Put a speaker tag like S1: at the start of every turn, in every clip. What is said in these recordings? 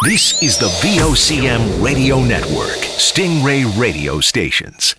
S1: This is the VOCM Radio Network, Stingray Radio Stations.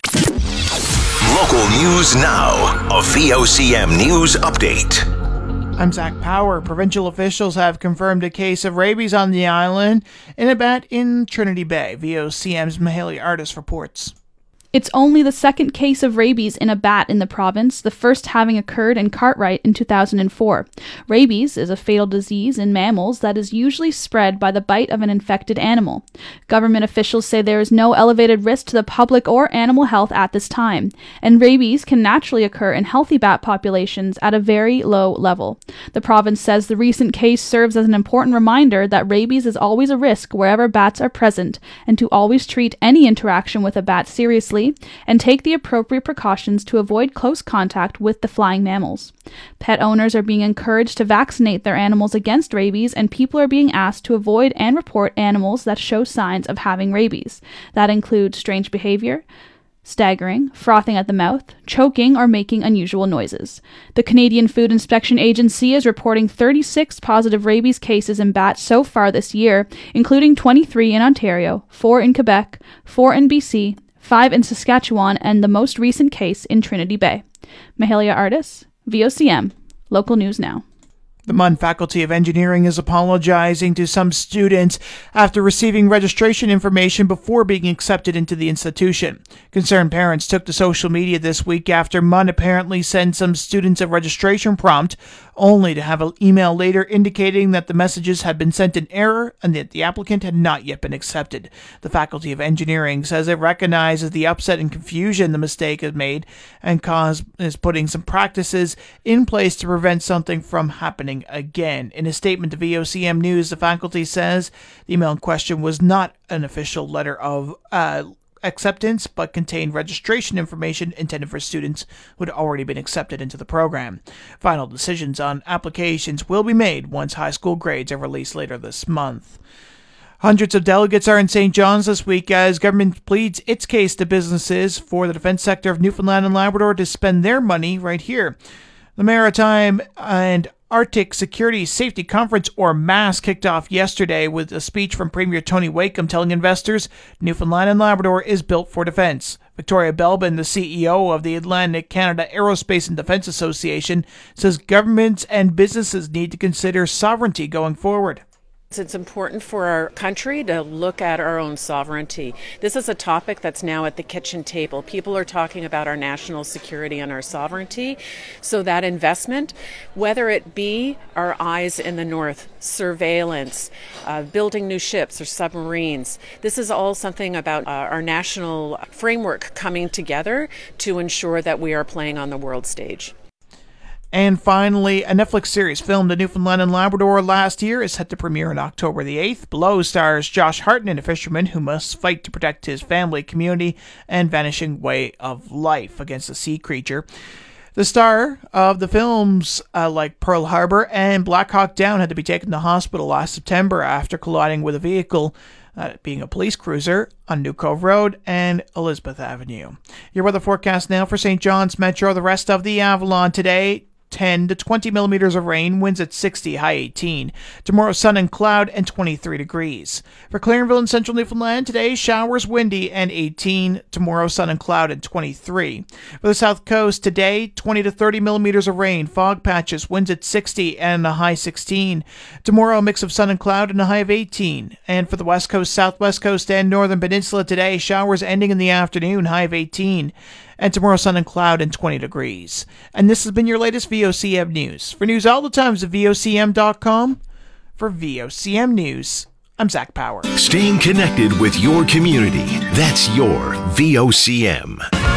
S1: Local news now, a VOCM news update.
S2: I'm Zach Power. Provincial officials have confirmed a case of rabies on the island in a bat in Trinity Bay. VOCM's Mahalia Artis reports.
S3: It's only the second case of rabies in a bat in the province, the first having occurred in Cartwright in 2004. Rabies is a fatal disease in mammals that is usually spread by the bite of an infected animal. Government officials say there is no elevated risk to the public or animal health at this time, and rabies can naturally occur in healthy bat populations at a very low level. The province says the recent case serves as an important reminder that rabies is always a risk wherever bats are present, and to always treat any interaction with a bat seriously and take the appropriate precautions to avoid close contact with the flying mammals. Pet owners are being encouraged to vaccinate their animals against rabies, and people are being asked to avoid and report animals that show signs of having rabies. That includes strange behavior, staggering, frothing at the mouth, choking, or making unusual noises. The Canadian Food Inspection Agency is reporting 36 positive rabies cases in bats so far this year, including 23 in Ontario, 4 in Quebec, 4 in BC, 5 in Saskatchewan, and the most recent case in Trinity Bay. Mahalia Artis, VOCM, Local News Now.
S2: The MUN Faculty of Engineering is apologizing to some students after receiving registration information before being accepted into the institution. Concerned parents took to social media this week after MUN apparently sent some students a registration prompt, only to have an email later indicating that the messages had been sent in error and that the applicant had not yet been accepted. The Faculty of Engineering says it recognizes the upset and confusion the mistake has made and is putting some practices in place to prevent something from happening again. In a statement to VOCM News, the faculty says the email in question was not an official letter of acceptance, but contained registration information intended for students who had already been accepted into the program. Final decisions on applications will be made once high school grades are released later this month. Hundreds of delegates are in St. John's this week as government pleads its case to businesses for the defense sector of Newfoundland and Labrador to spend their money right here. The Maritime and Arctic Security Safety Conference, or MASS, kicked off yesterday with a speech from Premier Tony Wakeham telling investors Newfoundland and Labrador is built for defense. Victoria Belbin, the CEO of the Atlantic Canada Aerospace and Defense Association, says governments and businesses need to consider sovereignty going forward.
S4: It's important for our country to look at our own sovereignty. This is a topic that's now at the kitchen table. People are talking about our national security and our sovereignty. So that investment, whether it be our eyes in the north, surveillance, building new ships or submarines, this is all something about our national framework coming together to ensure that we are playing on the world stage.
S2: And finally, a Netflix series filmed in Newfoundland and Labrador last year is set to premiere on October the 8th. Below stars Josh Hartnett, a fisherman who must fight to protect his family, community, and vanishing way of life against a sea creature. The star of the films like Pearl Harbor and Black Hawk Down had to be taken to hospital last September after colliding with a vehicle, being a police cruiser, on New Cove Road and Elizabeth Avenue. Your weather forecast now for St. John's Metro, the rest of the Avalon today. 10 to 20 millimeters of rain, winds at 60, high 18. Tomorrow, sun and cloud and 23 degrees. For Clarenville and Central Newfoundland, today, showers, windy and 18. Tomorrow, sun and cloud and 23. For the South Coast, today, 20 to 30 millimeters of rain, fog patches, winds at 60 and a high 16. Tomorrow, a mix of sun and cloud and a high of 18. And for the West Coast, Southwest Coast, and Northern Peninsula today, showers ending in the afternoon, high of 18. And tomorrow, sun and cloud and 20 degrees. And this has been your latest VOCM News. For news all the times at VOCM.com. For VOCM News, I'm Zach Power.
S1: Staying connected with your community. That's your VOCM.